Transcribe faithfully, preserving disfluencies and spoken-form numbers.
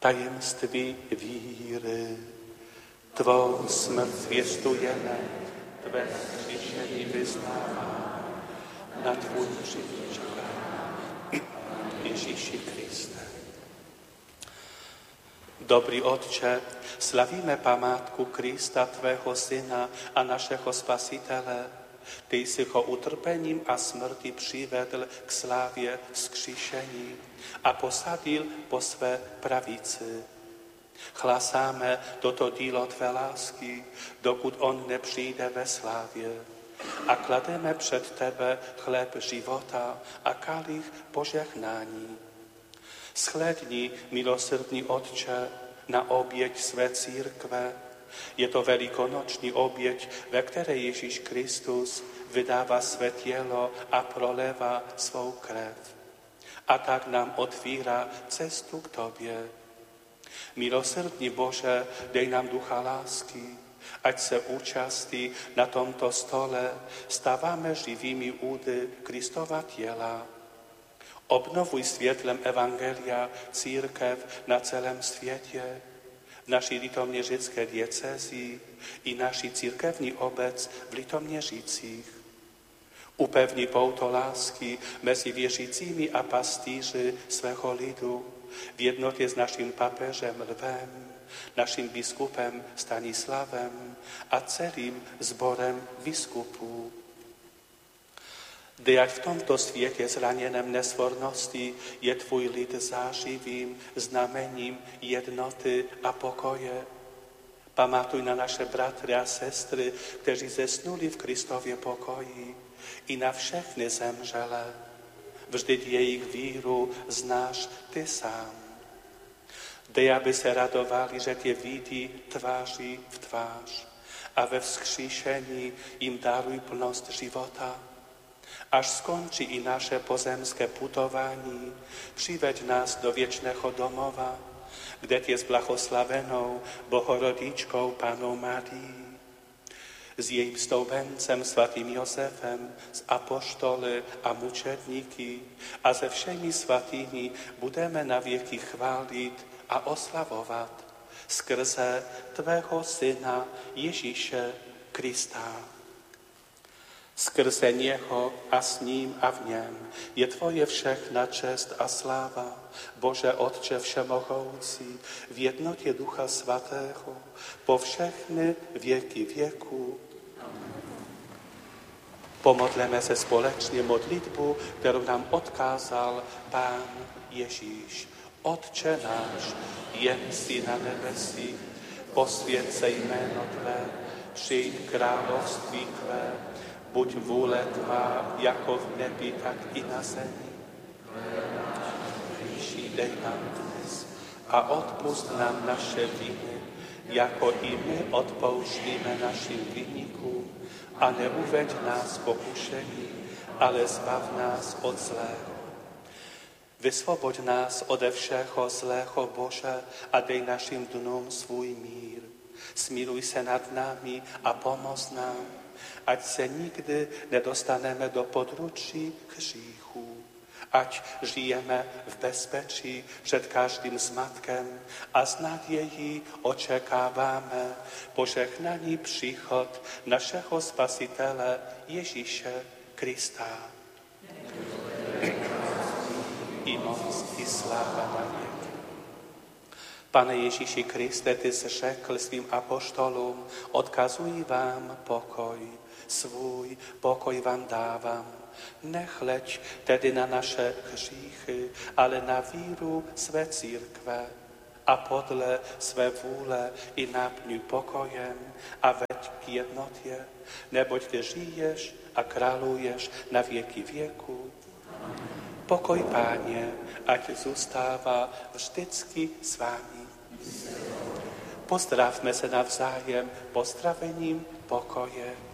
tajemství víry. Tvou smrt zvěstujeme, tvé vzkříšení vyznáváme, na tvůj život čekáme. Ježíši Kriste. Dobrý Otče, slavíme památku Krista, tvého syna a našeho Spasitele. Ty jsi ho utrpením a smrti přivedl k slávě vzkříšení a posadil po své pravici. Chlásáme toto dílo tvé lásky, dokud on nepřijde ve slávě. A klademe před tebe chléb života a kalich požehnání. Shlédni, milosrdný Otče, na oběť své církve. Je to velikonoční oběť, ve které Ježíš Kristus vydává své tělo a prolévá svou krev. A tak nám otvírá cestu k tobě. Milosrdný Bože, dej nám ducha lásky, ať se účastí na tomto stole stáváme živými údy Kristova těla. Obnovuj světlem Evangelia církev na celém světě, v naší litoměřické diecézi i naší církevní obec v Litoměřicích. Upevni pouto lásky mezi věřícími a pastýři svého lidu v jednotě s naším papežem Lvem, naším biskupem Stanislavem a celým sborem biskupů. Dej, ať v tomto světě zraněném nesvornosti je tvůj lid zářivým znamením jednoty a pokoje. Pamatuj na naše bratry a sestry, kteří zesnuli v Kristově pokoji, i na všechny zemřelé. Vždyť jejich víru znáš ty sám. Dej, aby se radovali, že tě vidí tváří v tvář a ve vzkříšení jim daruj plnost života. Až skončí i naše pozemské putování, přiveď nás do věčného domova, kde tě s blahoslavenou Bohorodičkou Pannou Marií, s jejím stoupencem svatým Josefem, s apoštoly a mučedníky a se všemi svatými budeme na věky chválit a oslavovat skrze tvého syna Ježíše Krista. Skrze něho a s ním a v něm je tvoje všechna čest a sláva, Bože Otče všemohoucí, v jednotě Ducha Svatého, po všechny věky věků. Pomodleme se společně modlitbu, kterou nám odkázal Pán Ježíš. Otče náš, jen jsi na nebesích, posvěť se jméno tvé, přijď království tvé, buď vůle tvá, jako v nebi, tak i na zemi. Chléb dej nám dnes a odpusť nám naše viny, jako i my odpouštíme našim vinníkům. A neuveď nás pokušení, ale zbav nás od zlého. Vysvoboď nás ode všeho zlého, Bože, a dej našim dnům svůj mír. Smiluj se nad námi a pomoz nám, ať se nikdy nedostaneme do područí hříchů. Ať žijeme v bezpečí před každým zmatkem a s nadějí očekáváme požehnaný příchod našeho Spasitele Ježíše Krista. I moc, i sláva na věky. Pane Ježíši Kriste, ty jsi řekl svým apoštolům, odkazuji vám pokoj, svůj pokoj vám dávám. Nechleď tedy na naše hříchy, ale na víru své církve a podle své vůle i naplňuj pokojem a veď k jednotě, neboť ty žiješ a králuješ na věky věku. Pokoj, Páně, ať zůstává vždycky s vámi. Pozdravme se navzájem pozdravením pokoje.